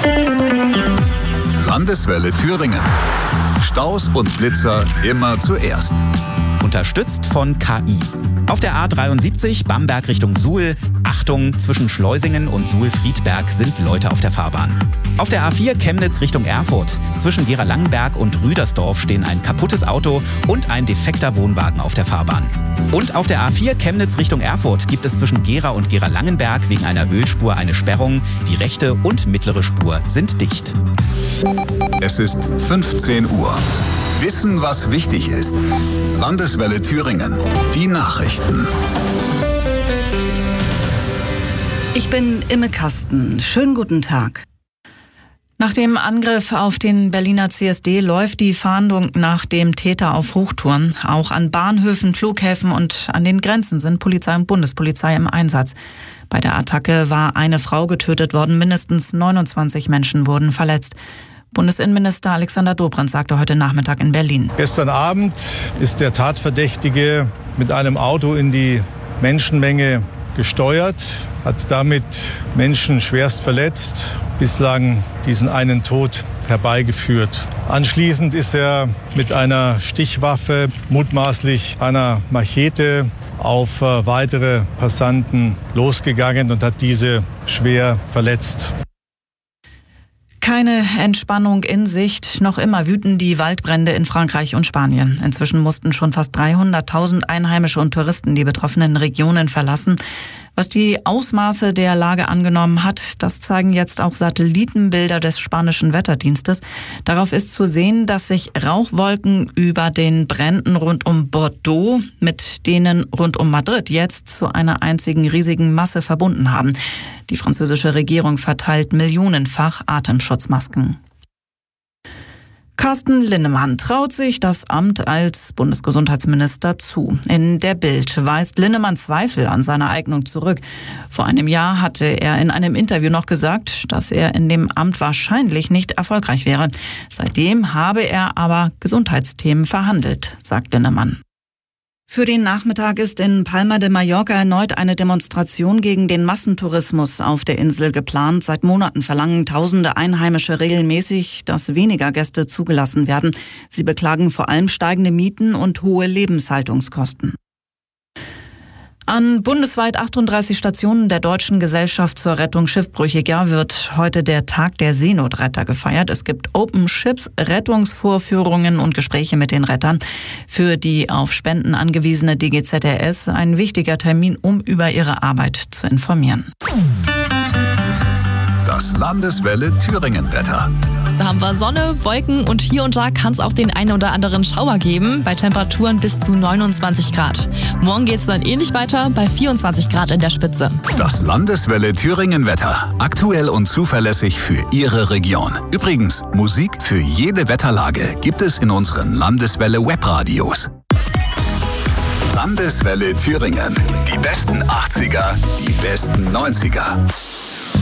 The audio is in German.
Landeswelle Thüringen. Staus und Blitzer immer zuerst. Unterstützt von KI. Auf der A73 Bamberg Richtung Suhl. Achtung, zwischen Schleusingen und Suhl-Friedberg sind Leute auf der Fahrbahn. Auf der A4 Chemnitz Richtung Erfurt. Zwischen Gera-Langenberg und Rüdersdorf stehen ein kaputtes Auto und ein defekter Wohnwagen auf der Fahrbahn. Und auf der A4 Chemnitz Richtung Erfurt gibt es zwischen Gera und Gera-Langenberg wegen einer Ölspur eine Sperrung. Die rechte und mittlere Spur sind dicht. Es ist 15 Uhr. Wissen, was wichtig ist. Landeswelle Thüringen. Die Nachrichten. Ich bin Imme Kasten. Schönen guten Tag. Nach dem Angriff auf den Berliner CSD läuft die Fahndung nach dem Täter auf Hochtouren. Auch an Bahnhöfen, Flughäfen und an den Grenzen sind Polizei und Bundespolizei im Einsatz. Bei der Attacke war eine Frau getötet worden, mindestens 29 Menschen wurden verletzt. Bundesinnenminister Alexander Dobrindt sagte heute Nachmittag in Berlin. Gestern Abend ist der Tatverdächtige mit einem Auto in die Menschenmenge gesteuert, hat damit Menschen schwerst verletzt, bislang diesen einen Tod herbeigeführt. Anschließend ist er mit einer Stichwaffe, mutmaßlich einer Machete, auf weitere Passanten losgegangen und hat diese schwer verletzt. Keine Entspannung in Sicht. Noch immer wüten die Waldbrände in Frankreich und Spanien. Inzwischen mussten schon fast 300.000 Einheimische und Touristen die betroffenen Regionen verlassen. Was die Ausmaße der Lage angenommen hat, das zeigen jetzt auch Satellitenbilder des spanischen Wetterdienstes. Darauf ist zu sehen, dass sich Rauchwolken über den Bränden rund um Bordeaux mit denen rund um Madrid jetzt zu einer einzigen riesigen Masse verbunden haben. Die französische Regierung verteilt millionenfach Atemschutzmasken. Carsten Linnemann traut sich das Amt als Bundesgesundheitsminister zu. In der Bild weist Linnemann Zweifel an seiner Eignung zurück. Vor einem Jahr hatte er in einem Interview noch gesagt, dass er in dem Amt wahrscheinlich nicht erfolgreich wäre. Seitdem habe er aber Gesundheitsthemen verhandelt, sagt Linnemann. Für den Nachmittag ist in Palma de Mallorca erneut eine Demonstration gegen den Massentourismus auf der Insel geplant. Seit Monaten verlangen Tausende Einheimische regelmäßig, dass weniger Gäste zugelassen werden. Sie beklagen vor allem steigende Mieten und hohe Lebenshaltungskosten. An bundesweit 38 Stationen der Deutschen Gesellschaft zur Rettung Schiffbrüchiger wird heute der Tag der Seenotretter gefeiert. Es gibt Open Ships, Rettungsvorführungen und Gespräche mit den Rettern. Für die auf Spenden angewiesene DGZRS ein wichtiger Termin, um über ihre Arbeit zu informieren. Das Landeswelle Thüringen-Wetter. Da haben wir Sonne, Wolken und hier und da kann es auch den einen oder anderen Schauer geben, bei Temperaturen bis zu 29 Grad. Morgen geht es dann ähnlich weiter, bei 24 Grad in der Spitze. Das Landeswelle Thüringen-Wetter. Aktuell und zuverlässig für Ihre Region. Übrigens, Musik für jede Wetterlage gibt es in unseren Landeswelle Webradios. Landeswelle Thüringen. Die besten 80er, die besten 90er.